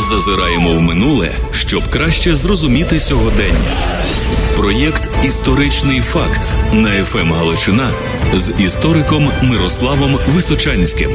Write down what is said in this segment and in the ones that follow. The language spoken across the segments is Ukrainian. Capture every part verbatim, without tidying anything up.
Зазираємо в минуле, щоб краще зрозуміти сьогодення. Проєкт «Історичний факт» на еф ем Галичина з істориком Мирославом Височанським.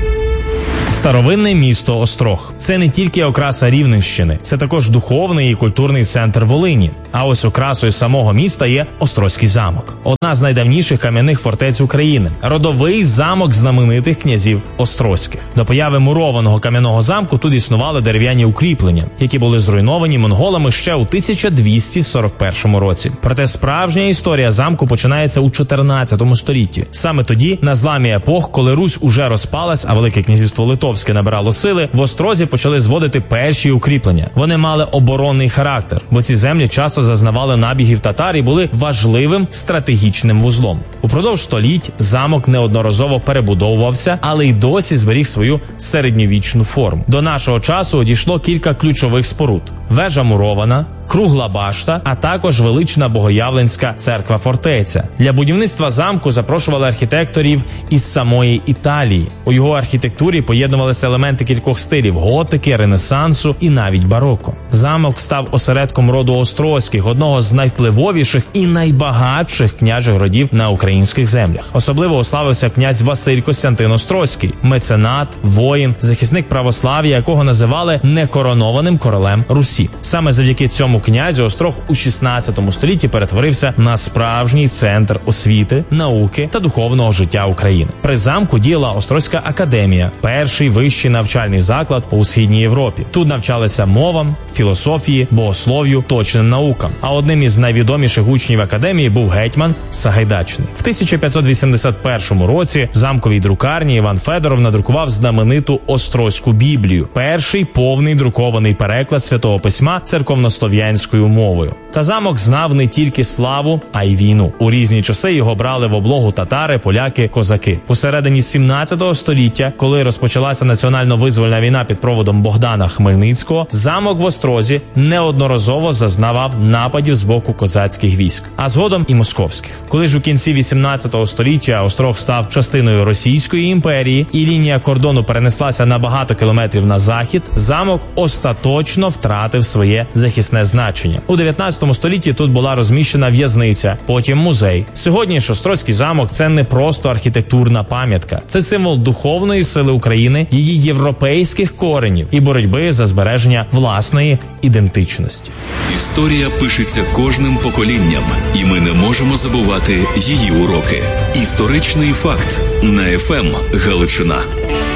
Старовинне місто Острог – це не тільки окраса Рівненщини, це також духовний і культурний центр Волині. А ось окрасою самого міста є Острозький замок. Одна з найдавніших кам'яних фортець України. Родовий замок знаменитих князів Острозьких. До появи мурованого кам'яного замку тут існували дерев'яні укріплення, які були зруйновані монголами ще у тисяча двісті сорок першому році. Проте справжня історія замку починається у чотирнадцятому столітті. Саме тоді, на зламі епох, коли Русь уже розпалась, а Велике князівство Литовське набирало сили, в Острозі почали зводити перші укріплення. Вони мали оборонний характер, бо ці землі часто зазнавали набігів татар і були важливим стратегічним вузлом. Упродовж століть замок неодноразово перебудовувався, але й досі зберіг свою середньовічну форму. До нашого часу одійшло кілька ключових споруд. Вежа мурована, кругла башта, а також велична богоявленська церква-фортеця. Для будівництва замку запрошували архітекторів із самої Італії. У його архітектурі поєднувалися елементи кількох стилів – готики, ренесансу і навіть бароко. Замок став осередком роду Острозьких, одного з найвпливовіших і найбагатших княжих родів на українських землях. Особливо ославився князь Василь Костянтин Острозький – меценат, воїн, захисник православ'я, якого називали некоронованим королем Русі. Саме завдяки цьому князю Острог у шістнадцятому столітті перетворився на справжній центр освіти, науки та духовного життя України. При замку діяла Острозька академія, перший вищий навчальний заклад у Східній Європі. Тут навчалися мовам, філософії, богослов'ю, точним наукам. А одним із найвідоміших учнів академії був гетьман Сагайдачний. В тисяча п'ятсот вісімдесят першому році в замковій друкарні Іван Федоров надрукував знамениту Острозьку Біблію, перший повний друкований переклад Святого Письма церковнослов'янською мовою. Та замок знав не тільки славу, а й війну. У різні часи його брали в облогу татари, поляки, козаки. У середині сімнадцятого століття, коли розпочалася національно-визвольна війна під проводом Богдана Хмельницького, замок в Острозі неодноразово зазнавав нападів з боку козацьких військ, а згодом і московських. Коли ж у кінці вісімнадцятого століття Острог став частиною Російської імперії і лінія кордону перенеслася на багато кілометрів на захід, замок остаточно втратив своє захисне значення. У дев'ятнадцятому столітті тут була розміщена в'язниця, потім музей. Сьогодні ж Острозький замок – це не просто архітектурна пам'ятка. Це символ духовної сили України, її європейських коренів і боротьби за збереження власної ідентичності. Історія пишеться кожним поколінням, і ми не можемо забувати її уроки. Історичний факт на еф ем Галичина.